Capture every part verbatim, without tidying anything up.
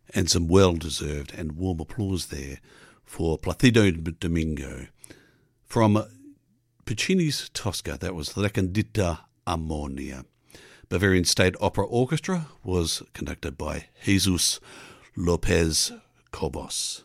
And some well-deserved and warm applause there for Placido Domingo. From Puccini's Tosca, that was Recondita Ammonia. Bavarian State Opera Orchestra was conducted by Jesus Lopez Cobos.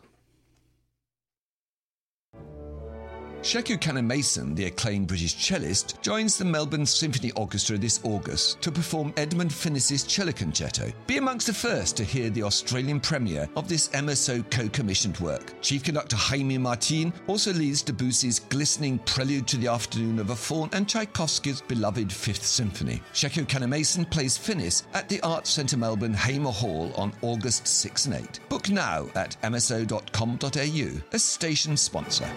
Sheku Kanneh-Mason, the acclaimed British cellist, joins the Melbourne Symphony Orchestra this August to perform Edmund Finnis's Cello Concerto. Be amongst the first to hear the Australian premiere of this M S O co-commissioned work. Chief conductor Jaime Martin also leads Debussy's glistening Prelude to the Afternoon of a Faun and Tchaikovsky's beloved Fifth Symphony. Sheku Kanneh-Mason plays Finnis at the Arts Centre Melbourne Hamer Hall on August sixth and eighth. Book now at m s o dot com dot a u, a station sponsor.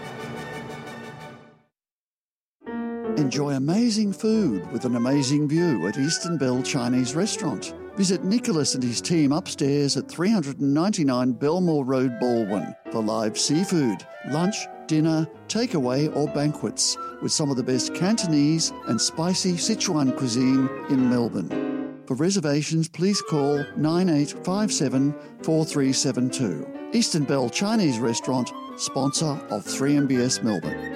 Enjoy amazing food with an amazing view at Eastern Bell Chinese Restaurant. Visit Nicholas and his team upstairs at three ninety-nine Belmore Road, Baldwin for live seafood, lunch, dinner, takeaway or banquets with some of the best Cantonese and spicy Sichuan cuisine in Melbourne. For reservations, please call nine eight five seven, four three seven two. Eastern Bell Chinese Restaurant, sponsor of three M B S Melbourne.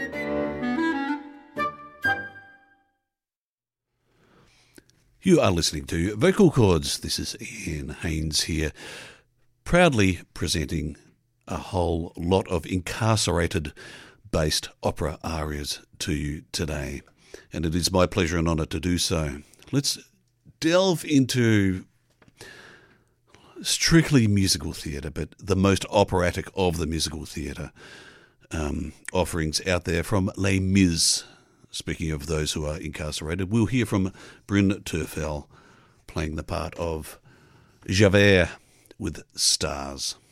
You are listening to Vocal Chords. This is Ian Haynes here, proudly presenting a whole lot of incarcerated-based opera arias to you today. And it is my pleasure and honour to do so. Let's delve into strictly musical theatre, but the most operatic of the musical theatre um, offerings out there from Les Mis. Speaking of those who are incarcerated, we'll hear from Bryn Terfel playing the part of Javert with Stars.